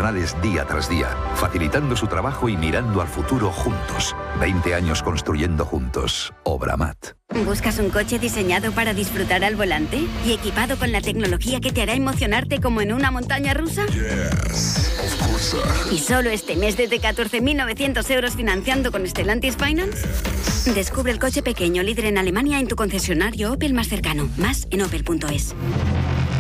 profesionales día tras día, facilitando su trabajo y mirando al futuro juntos. 20 años construyendo juntos. Obramat. ¿Buscas un coche diseñado para disfrutar al volante y equipado con la tecnología que te hará emocionarte como en una montaña rusa? Yes, of course. ¿Y solo este mes desde 14.900 euros financiando con Stellantis Finance? Descubre el coche pequeño líder en Alemania en tu concesionario Opel más cercano. Más en opel.es.